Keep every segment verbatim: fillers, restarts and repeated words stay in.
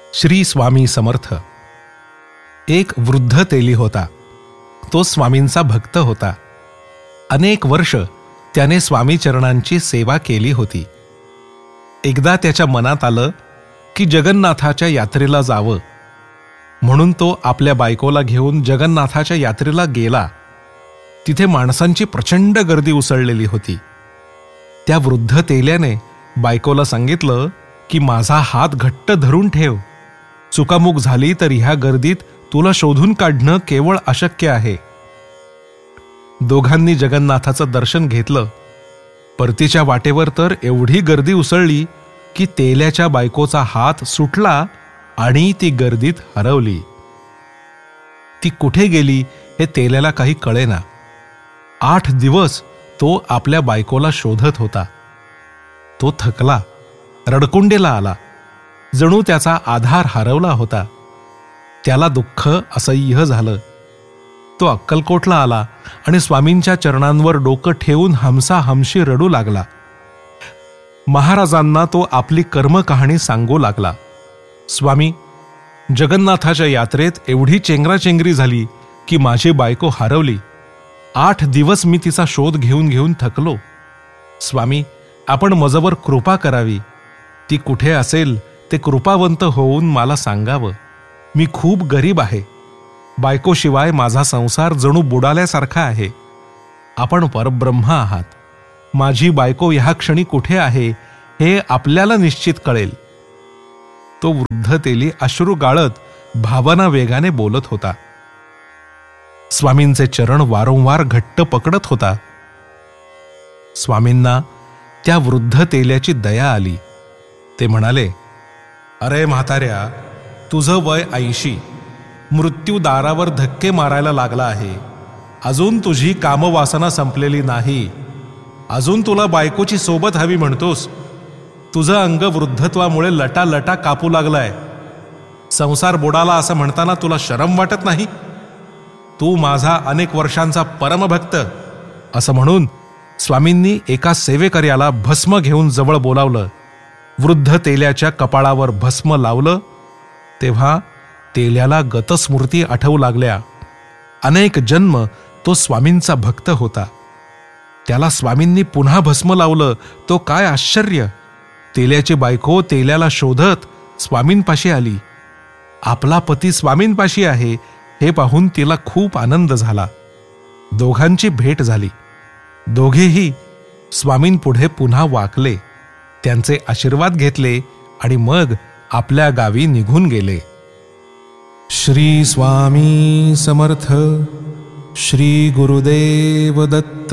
श्री स्वामी समर्थ. एक वृद्ध तेली होता. तो स्वामींचा भक्त होता. अनेक वर्ष त्याने स्वामी चरणांची सेवा केली होती. एकदा त्याच्या मनात आलं की जगन्नाथाच्या यात्रेला जावं, म्हणून तो आपल्या बायकोला घेऊन जगन्नाथाच्या यात्रेला गेला. तिथे माणसांची प्रचंड गर्दी उसळलेली होती. त्या वृद्ध तेल्याने बायकोला सांगितलं की माझा हात घट्ट धरून ठेव, चुकामुक झाली तर ह्या गर्दीत तुला शोधून काढणं केवळ अशक्य आहे. दोघांनी जगन्नाथाचं दर्शन घेतलं. परतीच्या वाटेवर तर एवढी गर्दी उसळली की तेल्याच्या बायकोचा हात सुटला आणि ती गर्दीत हरवली. ती कुठे गेली हे तेल्याला काही कळेना. आठ दिवस तो आपल्या बायकोला शोधत होता. तो थकला, रडकुंडेला आला. जणू त्याचा आधार हरवला होता. त्याला दुःख असह्य झालं. तो अक्कलकोटला आला आणि स्वामींच्या चरणांवर डोकं ठेवून हमसा हमशी रडू लागला. महाराजांना तो आपली कर्मकहाणी सांगू लागला. स्वामी, जगन्नाथाच्या यात्रेत एवढी चेंगराचेंगरी झाली की माझी बायको हरवली. आठ दिवस मी तिचा शोध घेऊन घेऊन थकलो. स्वामी, आपण मजवर कृपा करावी. ती कुठे असेल ते कृपावंत होऊन मला सांगावं. मी खूप गरीब आहे. बायकोशिवाय माझा संसार जणू बुडाल्यासारखा आहे. आपण परब्रह्म आहात. माझी बायको ह्या क्षणी कुठे आहे हे आपल्याला निश्चित कळेल. तो वृद्ध तेली अश्रू गाळत भावना वेगाने बोलत होता. स्वामींचे चरण वारंवार घट्ट पकडत होता. स्वामींना त्या वृद्ध तेल्याची दया आली. ते म्हणाले, अरे म्हाताऱ्या, तुझं वय ऐंशी, मृत्यू दारावर धक्के मारायला लागला आहे. अजून तुझी कामवासना संपलेली नाही. अजून तुला बायकोची सोबत हवी म्हणतोस. तुझं अंग वृद्धत्वामुळे लटा लटा कापू लागलाय. संसार बुडाला असं म्हणताना तुला शरम वाटत नाही? तू माझा अनेक वर्षांचा परमभक्त. असं म्हणून स्वामींनी एका सेवेकर्याला भस्म घेऊन जवळ बोलावलं. वृद्ध तेल्याच्या कपाळावर भस्म लावलं तेव्हा तेल्याला गतस्मृती आठवू लागल्या. अनेक जन्म तो स्वामींचा भक्त होता. त्याला स्वामींनी पुन्हा भस्म लावलं. तो काय आश्चर्य! तेल्याची बायको तेल्याला शोधत स्वामींपाशी आली. आपला पती स्वामींपाशी आहे हे पाहून तिला खूप आनंद झाला. दोघांची भेट झाली. दोघेही स्वामींपुढे पुन्हा वाकले, त्यांचे आशीर्वाद घेतले आणि मग आपल्या गावी निघून गेले. श्री स्वामी समर्थ. श्री गुरुदेव दत्त.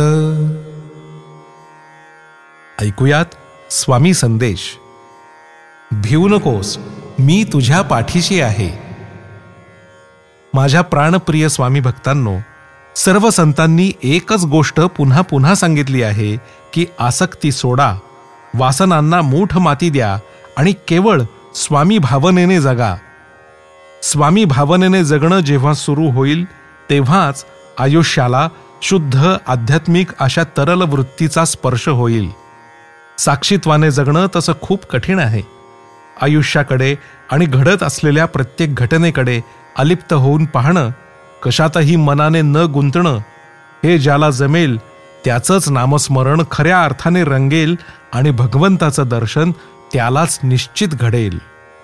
ऐकूयात स्वामी संदेश. भिवू नकोस, मी तुझ्या पाठीशी आहे. माझ्या प्राणप्रिय स्वामी भक्तांनो, सर्व संतांनी एकच गोष्ट पुन्हा पुन्हा सांगितली आहे की आसक्ती सोडा, वासनांना मूठ माती द्या आणि केवळ स्वामी भावनेने जगा. स्वामी भावनेने जगणं जेव्हा सुरू होईल तेव्हाच आयुष्याला शुद्ध आध्यात्मिक अशा तरल वृत्तीचा स्पर्श होईल. साक्षीत्वाने जगणं तसं खूप कठीण आहे. आयुष्याकडे आणि घडत असलेल्या प्रत्येक घटनेकडे अलिप्त होऊन पाहणं, कशातही मनाने न गुंतणं, हे ज्याला जमेल त्याचंच नामस्मरण खऱ्या अर्थाने रंगेल आणि भगवंताचं दर्शन त्यालाच निश्चित घडेल.